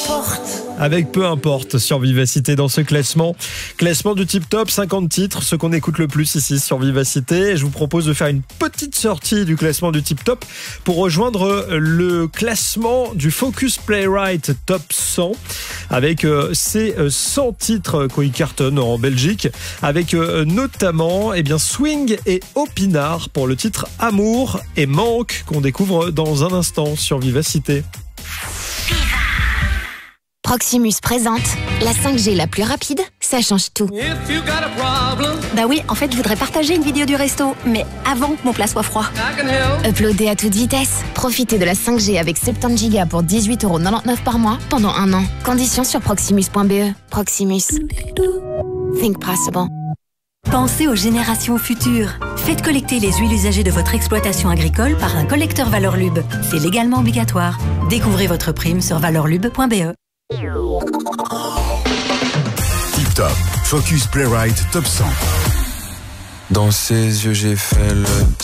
Avec peu importe sur Vivacité dans ce classement. Classement du Tip Top, 50 titres, ce qu'on écoute le plus ici sur Vivacité. Et je vous propose de faire une petite sortie du classement du Tip Top pour rejoindre le classement du Focus Playwright Top 100 avec ces 100 titres qui cartonnent en Belgique, avec notamment Swing et Opinard pour le titre Amour et Manque qu'on découvre dans un instant sur Vivacité. Proximus présente la 5G la plus rapide, ça change tout. Bah oui, en fait, je voudrais partager une vidéo du resto, mais avant que mon plat soit froid. Uploader à toute vitesse. Profitez de la 5G avec 70 Go pour 18,99€ par mois pendant 1 an. Conditions sur proximus.be. Proximus. Think possible. Pensez aux générations futures. Faites collecter les huiles usagées de votre exploitation agricole par un collecteur Valorlub. C'est légalement obligatoire. Découvrez votre prime sur valorlub.be. Tip Top, Focus Playwright Top 100. Dans ses yeux j'ai fait le